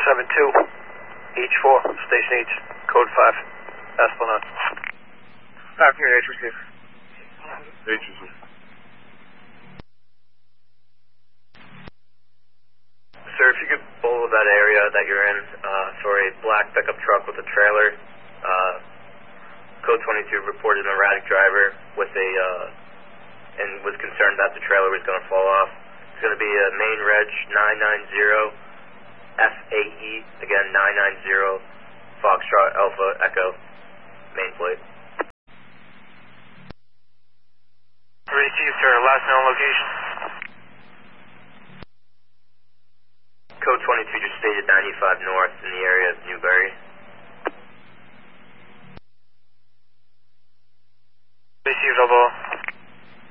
472, H4, Station H, Code 5, Esplanade. 5 here, H receive. H receive. Sir, if you could follow that area that you're in for a black pickup truck with a trailer, Code 22 reported an erratic driver with and was concerned that the trailer was going to fall off. It's going to be a main reg 990 FAE, again 990 Foxtrot Alpha Echo, main plate. Receive, sir. Last known location. Code 22 just stated 95 north in the area of Newberry. Receive, double.